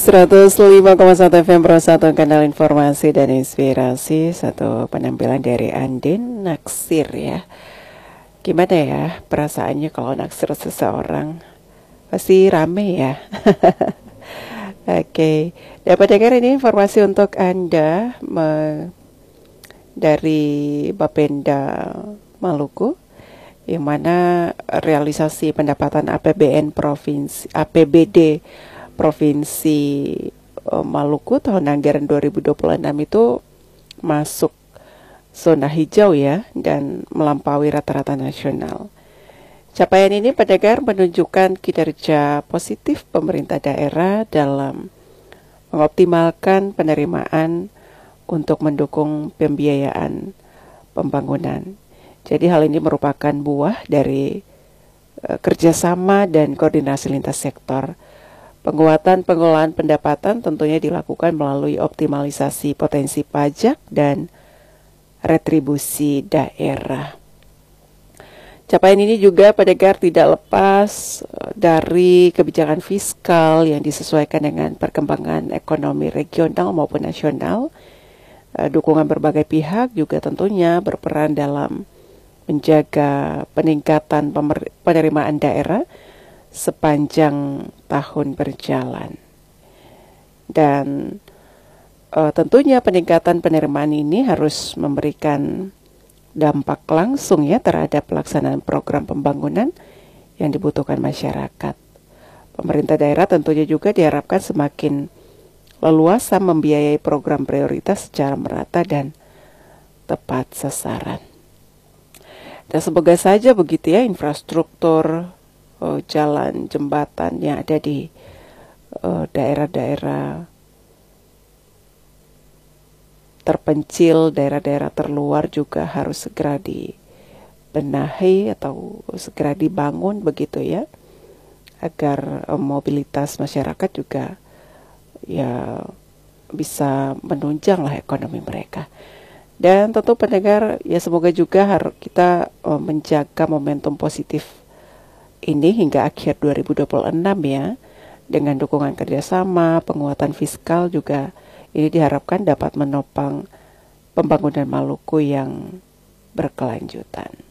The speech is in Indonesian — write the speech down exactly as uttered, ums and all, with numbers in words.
seratus lima koma satu F M Pro satu, kanal informasi dan inspirasi. Satu penampilan dari Andin naksir ya. Gimana ya perasaannya kalau naksir seseorang? Pasti rame ya. Oke, dapat dengar ini informasi untuk Anda me- dari Bapenda Maluku, yang mana realisasi pendapatan A P B N provinsi A P B D Provinsi uh, Maluku tahun anggaran dua ribu dua puluh enam itu masuk zona hijau ya, dan melampaui rata-rata nasional. Capaian ini pendengar menunjukkan kinerja positif pemerintah daerah dalam mengoptimalkan penerimaan untuk mendukung pembiayaan pembangunan. Jadi hal ini merupakan buah dari uh, kerjasama dan koordinasi lintas sektor. Penguatan pengelolaan pendapatan tentunya dilakukan melalui optimalisasi potensi pajak dan retribusi daerah. Capaian ini juga pendengar tidak lepas dari kebijakan fiskal yang disesuaikan dengan perkembangan ekonomi regional maupun nasional. Dukungan berbagai pihak juga tentunya berperan dalam menjaga peningkatan pemer- penerimaan daerah sepanjang tahun berjalan. Dan uh, tentunya peningkatan penerimaan ini harus memberikan dampak langsung ya terhadap pelaksanaan program pembangunan yang dibutuhkan masyarakat. Pemerintah daerah tentunya juga diharapkan semakin leluasa membiayai program prioritas secara merata dan tepat sasaran. Dan semoga saja begitu ya, infrastruktur oh, jalan, jembatan yang ada di uh, daerah-daerah terpencil, daerah-daerah terluar juga harus segera dibenahi atau segera dibangun begitu ya, agar uh, mobilitas masyarakat juga ya bisa menunjang lah ekonomi mereka. Dan tentu pendengar ya, semoga juga harus kita uh, menjaga momentum positif ini hingga akhir dua ribu dua puluh enam ya, dengan dukungan kerjasama, penguatan fiskal juga ini diharapkan dapat menopang pembangunan Maluku yang berkelanjutan.